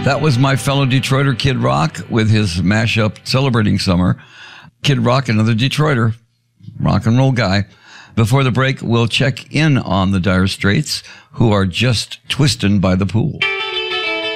That was my fellow Detroiter Kid Rock with his mashup celebrating summer. Kid Rock, another Detroiter, rock and roll guy. Before the break, we'll check in on the Dire Straits, who are just twisting by the pool.